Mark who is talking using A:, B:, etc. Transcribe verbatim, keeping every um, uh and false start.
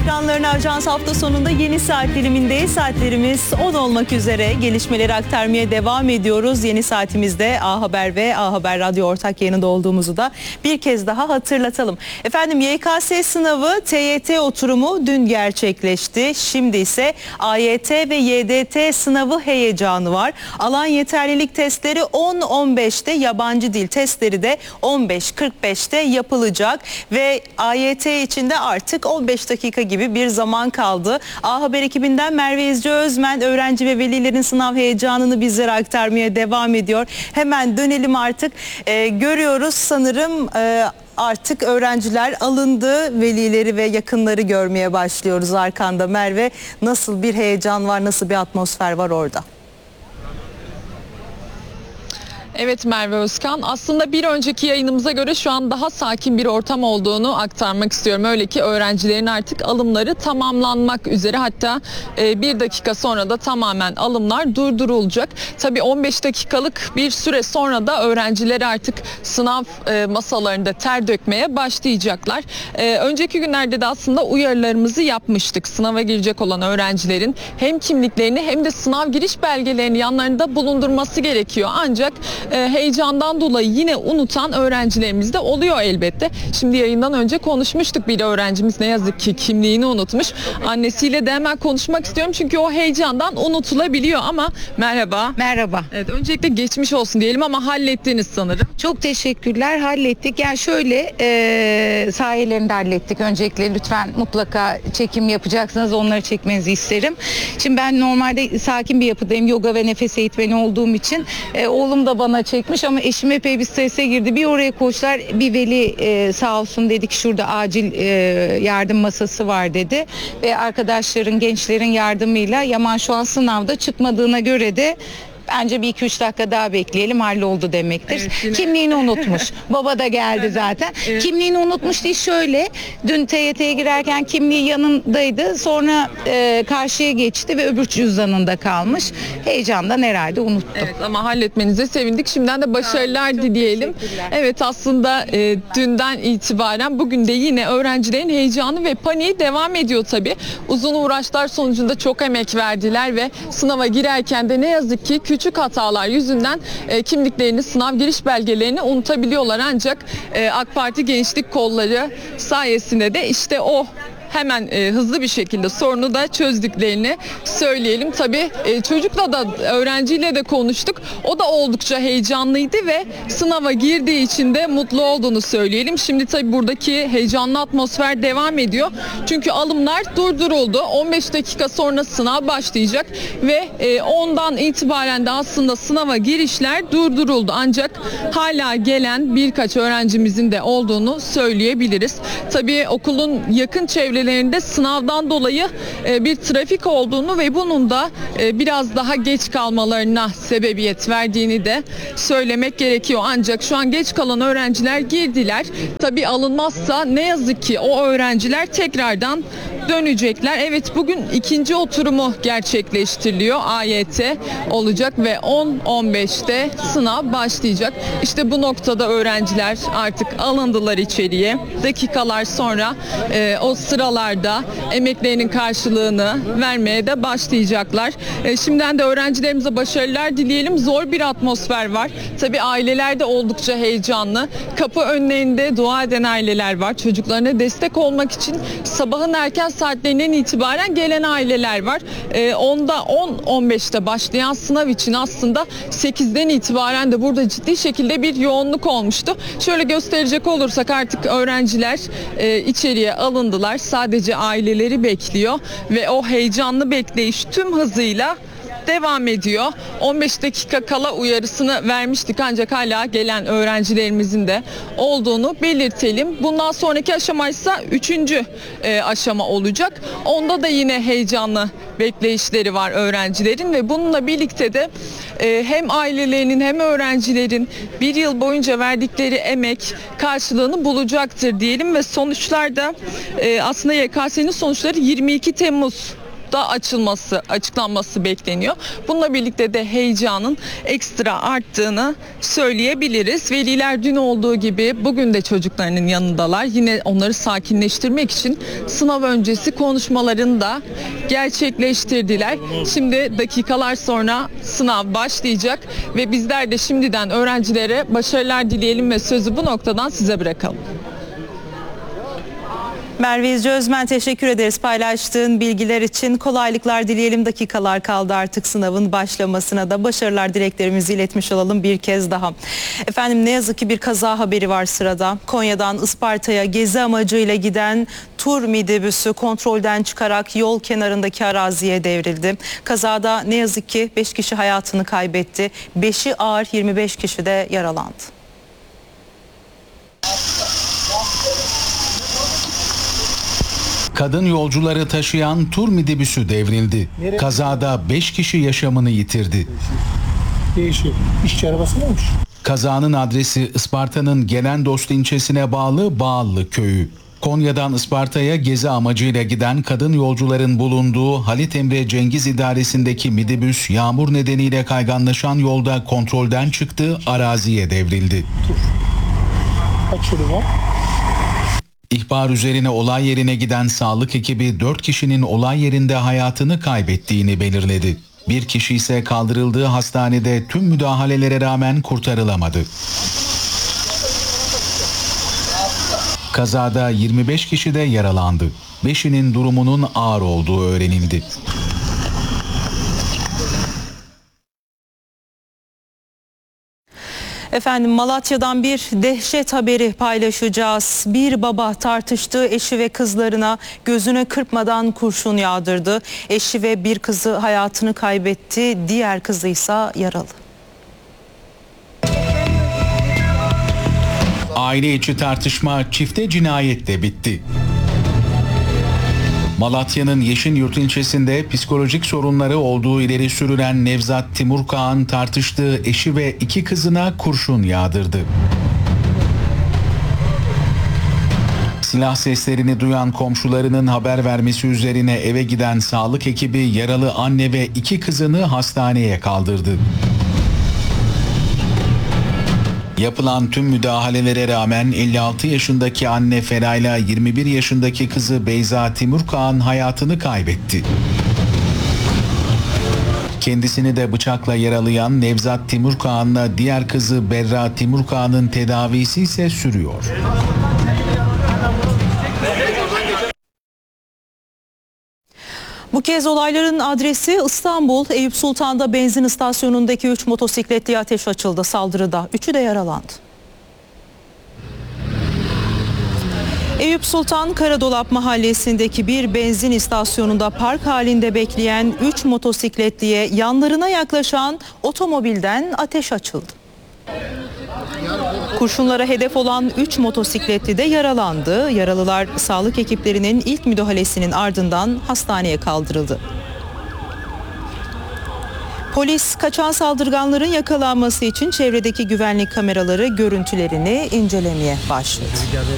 A: ekranlarına Ajans hafta sonunda yeni saat dilimindeyiz. Saatlerimiz on olmak üzere. Gelişmeleri aktarmaya devam ediyoruz. Yeni saatimizde A Haber ve A Haber Radyo ortak yayınında olduğumuzu da bir kez daha hatırlatalım. Efendim, Y K S sınavı T Y T oturumu dün gerçekleşti. Şimdi ise A Y T ve Y D T sınavı heyecanı var. Alan yeterlilik testleri on on beşte, yabancı dil testleri de on beş kırk beşte yapılacak ve A Y T için de artık on beş dakika gibi bir zaman kaldı. A Haber ekibinden Merve İzci Özmen öğrenci ve velilerin sınav heyecanını bizlere aktarmaya devam ediyor. Hemen dönelim artık. Ee, görüyoruz sanırım e, artık öğrenciler alındı, velileri ve yakınları görmeye başlıyoruz arkanda. Merve, nasıl bir heyecan var, nasıl bir atmosfer var orada?
B: Evet Merve Özkan, aslında bir önceki yayınımıza göre şu an daha sakin bir ortam olduğunu aktarmak istiyorum. Öyle ki öğrencilerin artık alımları tamamlanmak üzere, hatta bir dakika sonra da tamamen alımlar durdurulacak. Tabii on beş dakikalık bir süre sonra da öğrenciler artık sınav masalarında ter dökmeye başlayacaklar. Önceki günlerde de aslında uyarılarımızı yapmıştık. Sınava girecek olan öğrencilerin hem kimliklerini hem de sınav giriş belgelerini yanlarında bulundurması gerekiyor. Ancak heyecandan dolayı yine unutan öğrencilerimiz de oluyor elbette. Şimdi yayından önce konuşmuştuk, bir öğrencimiz ne yazık ki kimliğini unutmuş. Annesiyle de hemen konuşmak istiyorum çünkü o heyecandan unutulabiliyor. Ama merhaba.
C: Merhaba.
B: Evet, öncelikle geçmiş olsun diyelim ama hallettiniz sanırım.
C: Çok teşekkürler, hallettik. Yani şöyle e, sayelerinde hallettik. Öncelikle lütfen mutlaka çekim yapacaksınız, onları çekmenizi isterim. Şimdi ben normalde sakin bir yapıdayım, yoga ve nefes eğitmeni olduğum için e, oğlum da bana çekmiş ama eşim epey bir strese girdi. Bir oraya koştular, bir veli e, sağ olsun dedik, şurada acil e, yardım masası var dedi. Ve arkadaşların, gençlerin yardımıyla Yaman şu an sınavda, çıkmadığına göre de bence bir iki üç dakika daha bekleyelim, halloldu demektir. Evet, yine... Kimliğini unutmuş. Baba da geldi zaten. Evet. Kimliğini unutmuş değil, şöyle dün T Y T'ye girerken kimliği yanındaydı. Sonra e, karşıya geçti ve öbür cüzdanında kalmış. Heyecandan herhalde unuttu.
B: Evet, ama halletmenize sevindik. Şimdiden de başarılar evet, dileyelim. Evet, aslında e, dünden itibaren bugün de yine öğrencilerin heyecanı ve paniği devam ediyor tabii. Uzun uğraşlar sonucunda çok emek verdiler ve sınava girerken de ne yazık ki küçük hatalar yüzünden e, kimliklerini, sınav giriş belgelerini unutabiliyorlar. Ancak e, AK Parti Gençlik Kolları sayesinde de işte o hemen e, hızlı bir şekilde sorunu da çözdüklerini söyleyelim. Tabii e, çocukla da, öğrenciyle de konuştuk. O da oldukça heyecanlıydı ve sınava girdiği için de mutlu olduğunu söyleyelim. Şimdi tabii buradaki heyecanlı atmosfer devam ediyor. Çünkü alımlar durduruldu. on beş dakika sonra sınav başlayacak ve e, ondan itibaren de aslında sınava girişler durduruldu. Ancak hala gelen birkaç öğrencimizin de olduğunu söyleyebiliriz. Tabii okulun yakın çevre sınavdan dolayı bir trafik olduğunu ve bunun da biraz daha geç kalmalarına sebebiyet verdiğini de söylemek gerekiyor. Ancak şu an geç kalan öğrenciler girdiler. Tabii alınmazsa ne yazık ki o öğrenciler tekrardan dönecekler. Evet, bugün ikinci oturumu gerçekleştiriliyor. A Y T olacak ve on on beşte sınav başlayacak. İşte bu noktada öğrenciler artık alındılar içeriye. Dakikalar sonra e, o sıralarda emeklerinin karşılığını vermeye de başlayacaklar. E, şimdiden de öğrencilerimize başarılar dileyelim. Zor bir atmosfer var. Tabii aileler de oldukça heyecanlı. Kapı önlerinde dua eden aileler var. Çocuklarına destek olmak için sabahın erken saatlerinden itibaren gelen aileler var. E, onda on on beşte başlayan sınav için aslında sekizden itibaren de burada ciddi şekilde bir yoğunluk olmuştu. Şöyle gösterecek olursak artık öğrenciler e, içeriye alındılar. Sadece aileleri bekliyor ve o heyecanlı bekleyiş tüm hızıyla devam ediyor. on beş dakika kala uyarısını vermiştik ancak hala gelen öğrencilerimizin de olduğunu belirtelim. Bundan sonraki aşama ise üçüncü e, aşama olacak. Onda da yine heyecanlı bekleyişleri var öğrencilerin ve bununla birlikte de e, hem ailelerinin hem öğrencilerin bir yıl boyunca verdikleri emek karşılığını bulacaktır diyelim ve sonuçlarda e, aslında Y K S'nin sonuçları yirmi iki Temmuz da açılması, açıklanması bekleniyor. Bununla birlikte de heyecanın ekstra arttığını söyleyebiliriz. Veliler dün olduğu gibi bugün de çocuklarının yanındalar. Yine onları sakinleştirmek için sınav öncesi konuşmalarını da gerçekleştirdiler. Şimdi dakikalar sonra sınav başlayacak ve bizler de şimdiden öğrencilere başarılar dileyelim ve sözü bu noktadan size bırakalım.
A: Merve İzci Özmen, teşekkür ederiz paylaştığın bilgiler için. Kolaylıklar dileyelim. Dakikalar kaldı artık sınavın başlamasına da. Başarılar dileklerimizi iletmiş olalım bir kez daha. Efendim, ne yazık ki bir kaza haberi var sırada. Konya'dan Isparta'ya gezi amacıyla giden tur midibüsü kontrolden çıkarak yol kenarındaki araziye devrildi. Kazada ne yazık ki beş kişi hayatını kaybetti. beşi ağır, yirmi beş kişi de yaralandı.
D: Kadın yolcuları taşıyan tur midibüsü devrildi. Kazada beş kişi yaşamını yitirdi.
E: Değişiyor. İşçi arabası mıymış?
D: Kazanın adresi Isparta'nın Gelendost ilçesine bağlı Bağlı köyü. Konya'dan Isparta'ya gezi amacıyla giden kadın yolcuların bulunduğu Halit Emre Cengiz idaresindeki midibüs yağmur nedeniyle kayganlaşan yolda kontrolden çıktı, araziye devrildi.
E: Kaç yılı var?
D: İhbar üzerine olay yerine giden sağlık ekibi dört kişinin olay yerinde hayatını kaybettiğini belirledi. Bir kişi ise kaldırıldığı hastanede tüm müdahalelere rağmen kurtarılamadı. Kazada yirmi beş kişi de yaralandı. beşinin durumunun ağır olduğu öğrenildi.
A: Efendim, Malatya'dan bir dehşet haberi paylaşacağız. Bir baba tartıştığı eşi ve kızlarına gözüne kırpmadan kurşun yağdırdı. Eşi ve bir kızı hayatını kaybetti. Diğer kızı ise yaralı.
D: Aile içi tartışma çifte cinayetle bitti. Malatya'nın Yeşilyurt ilçesinde psikolojik sorunları olduğu ileri sürülen Nevzat Timurkağan tartıştığı eşi ve iki kızına kurşun yağdırdı. Silah seslerini duyan komşularının haber vermesi üzerine eve giden sağlık ekibi yaralı anne ve iki kızını hastaneye kaldırdı. Yapılan tüm müdahalelere rağmen elli altı yaşındaki anne Ferayla yirmi bir yaşındaki kızı Beyza Timurkağan hayatını kaybetti. Kendisini de bıçakla yaralayan Nevzat Timurkağan'la diğer kızı Berra Timurkağan'ın tedavisi ise sürüyor.
A: Bu kez olayların adresi İstanbul. Eyüp Sultan'da benzin istasyonundaki üç motosikletliye ateş açıldı saldırıda. Üçü de yaralandı. Eyüp Sultan Karadolap mahallesindeki bir benzin istasyonunda park halinde bekleyen üç motosikletliye yanlarına yaklaşan otomobilden ateş açıldı. Kurşunlara hedef olan üç motosikletli de yaralandı. Yaralılar sağlık ekiplerinin ilk müdahalesinin ardından hastaneye kaldırıldı. Polis kaçan saldırganların yakalanması için çevredeki güvenlik kameraları görüntülerini incelemeye başladı.